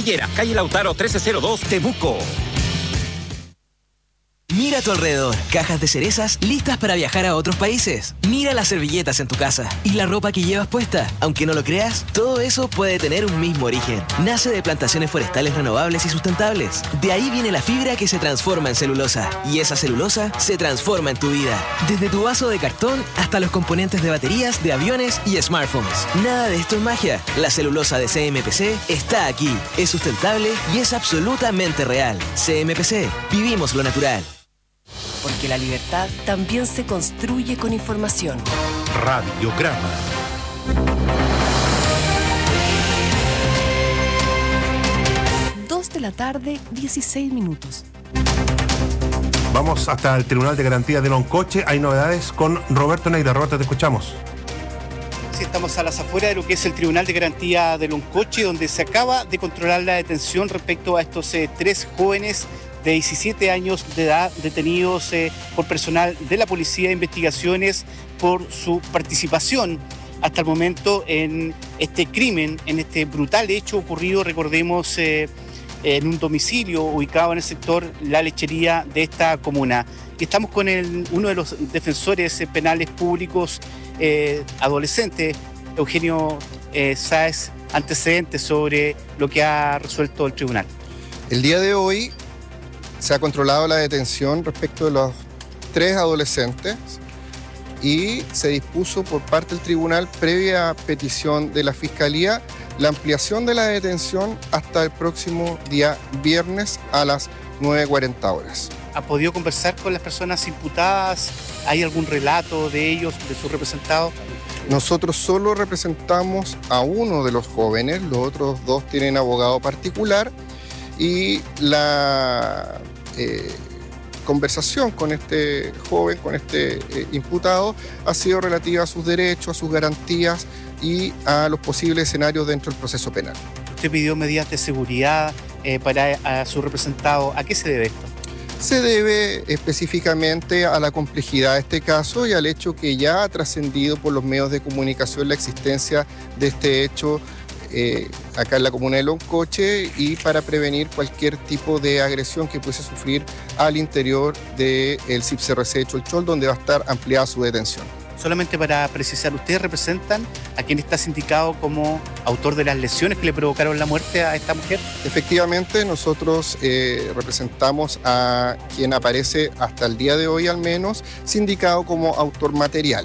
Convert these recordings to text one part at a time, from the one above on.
Cordillera, calle Lautaro 1302, Temuco. Mira a tu alrededor, cajas de cerezas listas para viajar a otros países. Mira las servilletas en tu casa y la ropa que llevas puesta. Aunque no lo creas, todo eso puede tener un mismo origen. Nace de plantaciones forestales renovables y sustentables. De ahí viene la fibra que se transforma en celulosa. Y esa celulosa se transforma en tu vida. Desde tu vaso de cartón hasta los componentes de baterías, de aviones y smartphones. Nada de esto es magia. La celulosa de CMPC está aquí. Es sustentable y es absolutamente real. CMPC. Vivimos lo natural. Porque la libertad también se construye con información. Radiograma. De la tarde, 16 minutos. Vamos hasta el Tribunal de Garantía de Loncoche. Hay novedades con Roberto Neira. Roberto, te escuchamos. Sí, estamos a las afueras de lo que es el Tribunal de Garantía de Loncoche, donde se acaba de controlar la detención respecto a estos 3 jóvenes de 17 años de edad detenidos por personal de la Policía de Investigaciones por su participación hasta el momento en este crimen, en este brutal hecho ocurrido, recordemos, en un domicilio ubicado en el sector La Lechería de esta comuna. Y estamos con uno de los defensores penales públicos adolescentes, Eugenio Sáez, antecedentes sobre lo que ha resuelto el tribunal. El día de hoy se ha controlado la detención respecto de los 3 adolescentes y se dispuso por parte del tribunal, previa petición de la Fiscalía, la ampliación de la detención hasta el próximo día viernes a las 9:40 horas. ¿Ha podido conversar con las personas imputadas? ¿Hay algún relato de ellos, de sus representados? Nosotros solo representamos a uno de los jóvenes, los otros 2 tienen abogado particular y la conversación con este joven, con este imputado, ha sido relativa a sus derechos, a sus garantías y a los posibles escenarios dentro del proceso penal. Usted pidió medidas de seguridad para su representado. ¿A qué se debe esto? Se debe específicamente a la complejidad de este caso y al hecho que ya ha trascendido por los medios de comunicación la existencia de este hecho acá en la comuna de Loncoche y para prevenir cualquier tipo de agresión que pudiese sufrir al interior del CIPCRC de Cholchol, donde va a estar ampliada su detención. Solamente para precisar, ¿ustedes representan a quien está sindicado como autor de las lesiones que le provocaron la muerte a esta mujer? Efectivamente, nosotros representamos a quien aparece hasta el día de hoy al menos sindicado como autor material.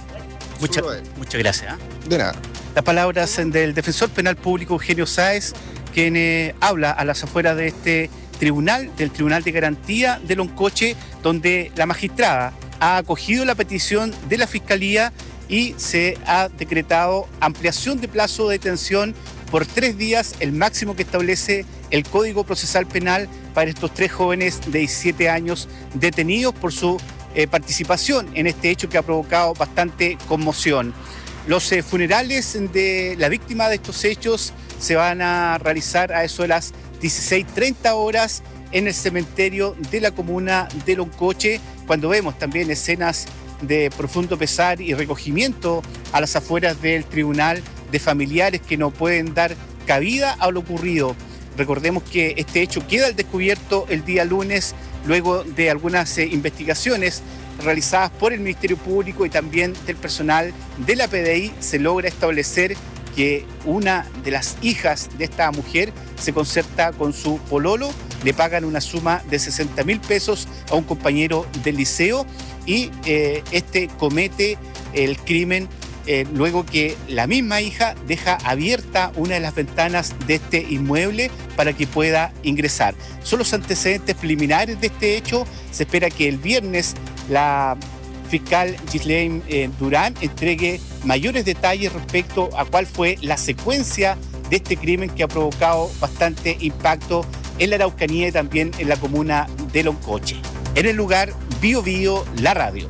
Muchas gracias. De nada. Las palabras del defensor penal público Eugenio Sáez, quien habla a las afueras de este tribunal, del Tribunal de Garantía de Loncoche, donde la magistrada ha acogido la petición de la Fiscalía y se ha decretado ampliación de plazo de detención por 3 días, el máximo que establece el Código Procesal Penal para estos 3 jóvenes de 17 años detenidos por su participación en este hecho que ha provocado bastante conmoción. Los funerales de la víctima de estos hechos se van a realizar a eso de las 16:30 horas en el cementerio de la comuna de Loncoche, cuando vemos también escenas de profundo pesar y recogimiento a las afueras del tribunal de familiares que no pueden dar cabida a lo ocurrido. Recordemos que este hecho queda al descubierto el día lunes, luego de algunas investigaciones realizadas por el Ministerio Público y también del personal de la PDI. Se logra establecer que una de las hijas de esta mujer se concerta con su pololo, le pagan una suma de 60.000 pesos a un compañero del liceo y este comete el crimen luego que la misma hija deja abierta una de las ventanas de este inmueble para que pueda ingresar. Son los antecedentes preliminares de este hecho. Se espera que el viernes la fiscal Ghislaine Durán entregue mayores detalles respecto a cuál fue la secuencia de este crimen que ha provocado bastante impacto en la Araucanía y también en la comuna de Loncoche. En el lugar, Bio Bio, la radio.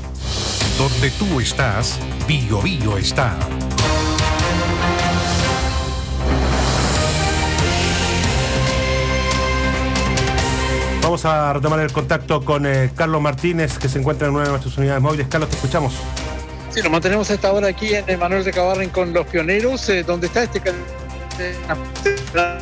Donde tú estás, Bio Bio está. Vamos a retomar el contacto con Carlos Martínez, que se encuentra en una de nuestras unidades móviles. Carlos, te escuchamos. Sí, nos mantenemos a esta hora aquí en Manuel de Cabarren con los pioneros, donde está